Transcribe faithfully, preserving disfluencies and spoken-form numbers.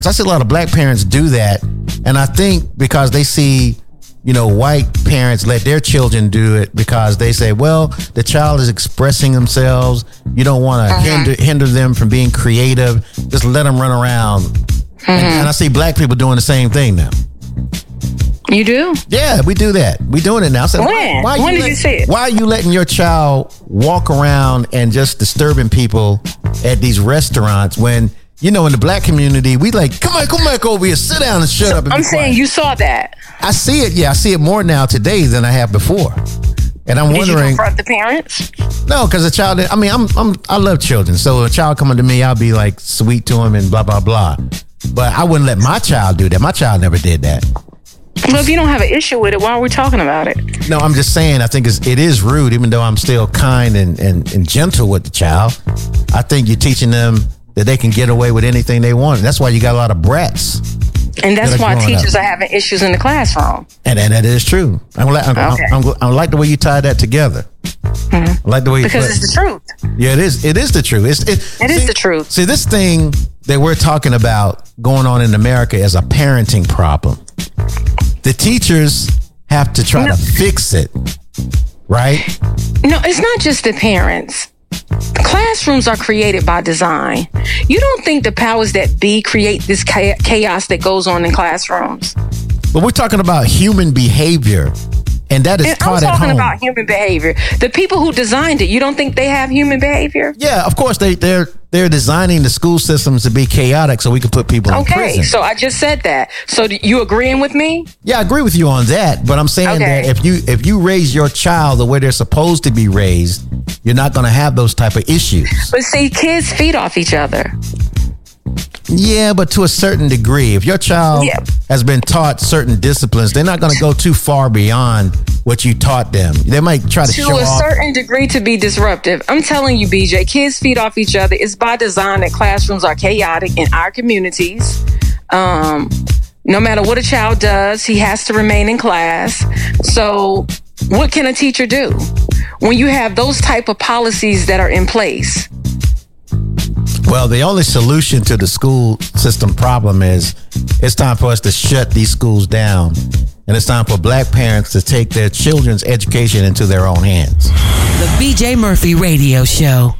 So I see a lot of black parents do that. And I think because they see, you know, white parents let their children do it because they say, well, the child is expressing themselves. You don't want to uh-huh. hinder, hinder them from being creative. Just let them run around. Uh-huh. And, and I see black people doing the same thing now. You do? Yeah, we do that. We doing it now. So when? Why, why when you did let, you see it? Why are you letting your child walk around and just disturbing people at these restaurants when, you know, in the black community, we like, come on, come back over here, sit down and shut so up. And I'm be saying quiet. You saw that. I see it. Yeah, I see it more now today than I have before. And I'm Did wondering. Did you confront the parents? No, because a child. I mean, I'm, I'm, I love children. So a child coming to me, I'll be like sweet to him and blah blah blah. But I wouldn't let my child do that. My child never did that. Well, if you don't have an issue with it, why are we talking about it? No, I'm just saying. I think it's, it is rude, even though I'm still kind and, and, and gentle with the child. I think you're teaching them that they can get away with anything they want. That's why you got a lot of brats. And that's that are why growing teachers up. are having issues in the classroom. And, and that is true. I'm, I'm, Okay. I'm, I'm, I like the way you tie that together. Mm-hmm. I like the way you because put, it's the truth. Yeah, it is. It is the truth. It's, it It see, is the truth. See, this thing that we're talking about going on in America is a parenting problem. The teachers have to try No. to fix it, right? No, it's not just the parents. Classrooms are created by design. You don't think the powers that be create this cha- chaos that goes on in classrooms? But we're talking about human behavior, and that is And I'm taught at talking home. about human behavior. The people who designed it, you don't think they have human behavior? Yeah, of course they they're they're designing the school systems to be chaotic so we can put people in Okay, prison. so I just said that. So do you agreeing with me? Yeah, I agree with you on that, but I'm saying Okay. that if you if you raise your child the way they're supposed to be raised, you're not going to have those type of issues. But see, kids feed off each other. Yeah, but to a certain degree, if your child Yeah. has been taught certain disciplines, they're not going to go too far beyond what you taught them. They might try to, To show a off. certain degree to be disruptive. I'm telling you, B J, kids feed off each other. It's by design that classrooms are chaotic in our communities. Um, no matter what a child does, he has to remain in class. So what can a teacher do when you have those type of policies that are in place? Well, the only solution to the school system problem is it's time for us to shut these schools down. And it's time for black parents to take their children's education into their own hands. The B J Murphy Radio Show.